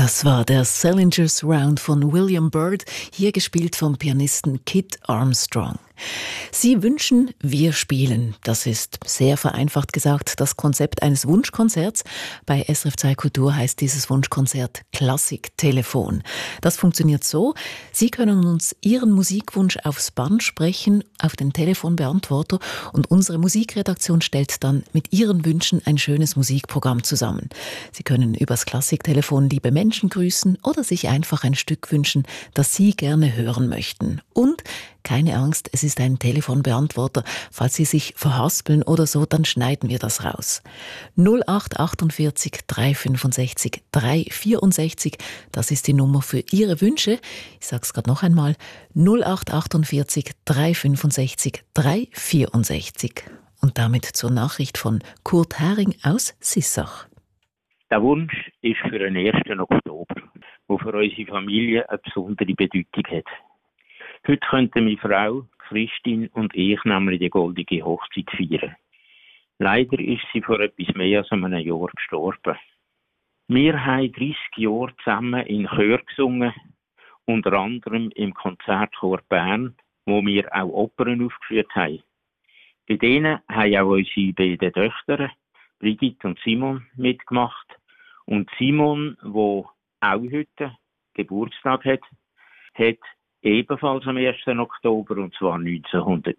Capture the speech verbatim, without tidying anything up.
Das war der Salinger's Round von William Byrd, hier gespielt vom Pianisten Kit Armstrong. Sie wünschen, wir spielen. Das ist sehr vereinfacht gesagt das Konzept eines Wunschkonzerts. Bei S R F zwei Kultur heißt dieses Wunschkonzert Klassiktelefon. Das funktioniert so: Sie können uns Ihren Musikwunsch aufs Band sprechen, auf den Telefonbeantworter, und unsere Musikredaktion stellt dann mit Ihren Wünschen ein schönes Musikprogramm zusammen. Sie können übers Klassiktelefon liebe Menschen grüßen oder sich einfach ein Stück wünschen, das Sie gerne hören möchten. Und keine Angst, es ist ein Telefonbeantworter. Falls Sie sich verhaspeln oder so, dann schneiden wir das raus. null acht achtundvierzig dreihundertfünfundsechzig dreihundertvierundsechzig, das ist die Nummer für Ihre Wünsche. Ich sage es gerade noch einmal, null acht achtundvierzig dreihundertfünfundsechzig dreihundertvierundsechzig. Und damit zur Nachricht von Kurt Häring aus Sissach. Der Wunsch ist für den ersten Oktober, der für unsere Familie eine besondere Bedeutung hat. Heute könnten meine Frau, Christine und ich nämlich die goldige Hochzeit feiern. Leider ist sie vor etwas mehr als einem Jahr gestorben. Wir haben dreissig Jahre zusammen in Chör gesungen, unter anderem im Konzertchor Bern, wo wir auch Opern aufgeführt haben. Bei denen haben auch unsere beiden Töchter, Brigitte und Simon, mitgemacht. Und Simon, der auch heute Geburtstag hat, hat ebenfalls am ersten Oktober, und zwar neunzehnhundertneunzig,